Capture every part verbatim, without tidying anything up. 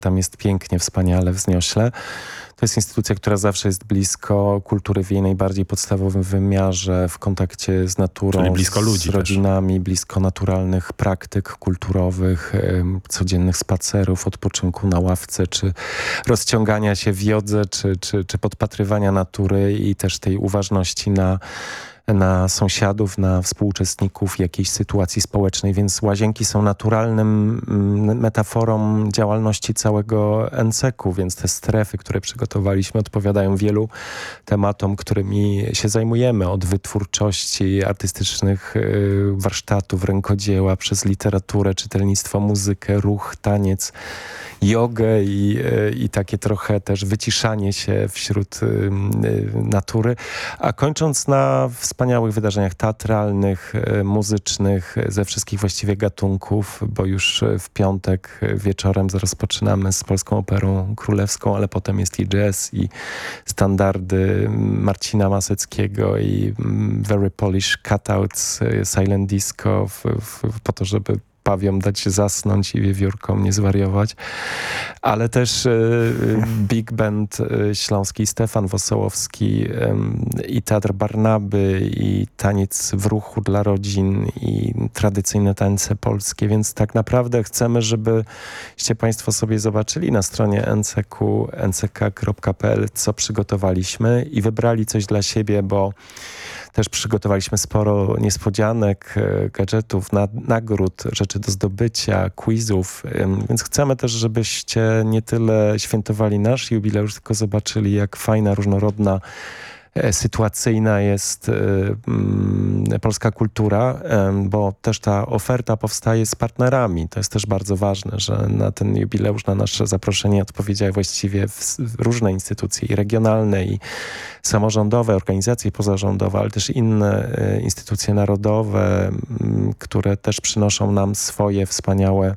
Tam jest pięknie, wspaniale, wzniośle. To jest instytucja, która zawsze jest blisko kultury w jej najbardziej podstawowym wymiarze, w kontakcie z naturą, czyli blisko ludzi z rodzinami, też. Blisko naturalnych praktyk kulturowych, ym, codziennych spacerów, odpoczynku na ławce, czy rozciągania się w jodze, czy, czy, czy podpatrywania natury i też tej uważności na na sąsiadów, na współuczestników jakiejś sytuacji społecznej, więc łazienki są naturalnym mm, metaforą działalności całego N C K u, więc te strefy, które przygotowaliśmy, odpowiadają wielu tematom, którymi się zajmujemy, od wytwórczości artystycznych y, warsztatów, rękodzieła, przez literaturę, czytelnictwo, muzykę, ruch, taniec, jogę i, y, i takie trochę też wyciszanie się wśród y, y, natury, a kończąc na wspaniałych wydarzeniach teatralnych, muzycznych, ze wszystkich właściwie gatunków, bo już w piątek wieczorem rozpoczynamy z Polską Operą Królewską, ale potem jest i jazz, i standardy Marcina Maseckiego, i Very Polish Cutouts, Silent Disco, w, w, po to, żeby pawiom dać się zasnąć i wiewiórkom nie zwariować, ale też y, Big Band y, Śląski, Stefan Wosołowski y, i Teatr Barnaby, i taniec w ruchu dla rodzin, i tradycyjne tańce polskie, więc tak naprawdę chcemy, żebyście Państwo sobie zobaczyli na stronie N C K u, n c k kropka p l, co przygotowaliśmy i wybrali coś dla siebie, bo też przygotowaliśmy sporo niespodzianek, gadżetów, na, nagród, rzeczy do zdobycia, quizów, więc chcemy też, żebyście nie tyle świętowali nasz jubileusz, tylko zobaczyli, jak fajna, różnorodna, sytuacyjna jest y, y, polska kultura, y, bo też ta oferta powstaje z partnerami. To jest też bardzo ważne, że na ten jubileusz, na nasze zaproszenie odpowiedziały właściwie w, w różne instytucje, i regionalne, i samorządowe, organizacje pozarządowe, ale też inne y, instytucje narodowe, y, które też przynoszą nam swoje wspaniałe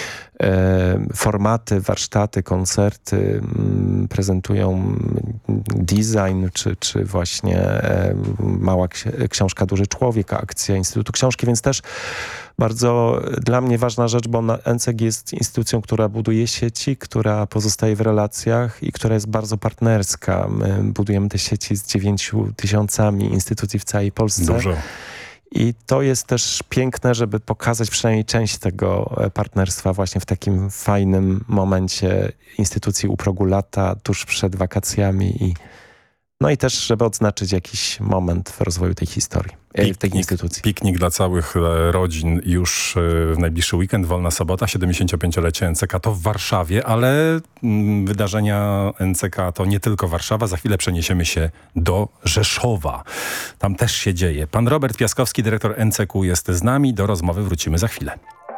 formaty, warsztaty, koncerty, prezentują design, czy, czy właśnie mała książka Duży Człowiek, akcja Instytutu Książki, więc też bardzo dla mnie ważna rzecz, bo N C K jest instytucją, która buduje sieci, która pozostaje w relacjach i która jest bardzo partnerska. My budujemy te sieci z dziewięciu tysiącami instytucji w całej Polsce. Dużo. I to jest też piękne, żeby pokazać przynajmniej część tego partnerstwa właśnie w takim fajnym momencie instytucji u progu lata, tuż przed wakacjami, i no i też, żeby odznaczyć jakiś moment w rozwoju tej historii, Piknik, tej instytucji. Piknik dla całych w już w najbliższy weekend, wolna sobota, siedemdziesięciopięciolecie N C K to w Warszawie, ale mm, wydarzenia N C K to nie tylko Warszawa. Za chwilę przeniesiemy się do Rzeszowa. Tam też się dzieje. Pan Robert Piaskowski, dyrektor N C K u, jest z nami. Do rozmowy wrócimy za chwilę.